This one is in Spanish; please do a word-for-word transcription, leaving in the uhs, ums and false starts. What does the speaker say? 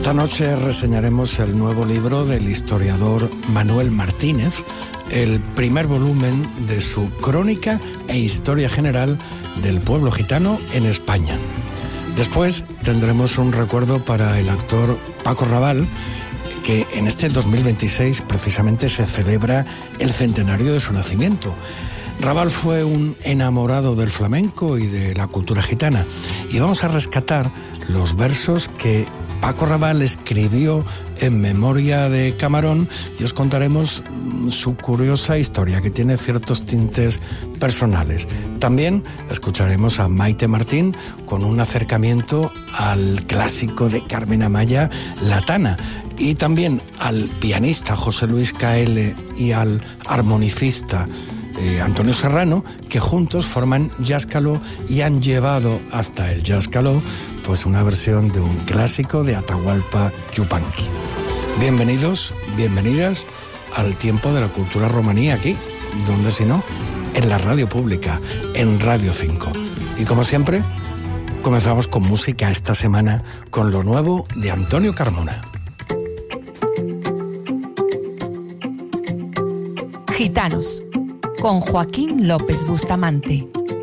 Esta noche reseñaremos el nuevo libro del historiador Manuel Martínez, el primer volumen de su Crónica e Historia General del Pueblo Gitano en España. Después tendremos un recuerdo para el actor Paco Raval, que en este dos mil veintiséis precisamente se celebra el centenario de su nacimiento. Raval fue un enamorado del flamenco y de la cultura gitana, y vamos a rescatar los versos que Paco Raval escribió en memoria de Camarón, y os contaremos su curiosa historia, que tiene ciertos tintes personales. También escucharemos a Maite Martín con un acercamiento al clásico de Carmen Amaya, La Tana, y también al pianista José Luis Caele y al armonicista eh, Antonio Serrano, que juntos forman Jazzcaló y han llevado hasta el Jazzcaló pues una versión de un clásico de Atahualpa Yupanqui. Bienvenidos, bienvenidas al tiempo de la cultura romaní aquí, donde si no, en la radio pública, en Radio cinco. Y como siempre, comenzamos con música esta semana con lo nuevo de Antonio Carmona. Gitanos, con Joaquín López Bustamante.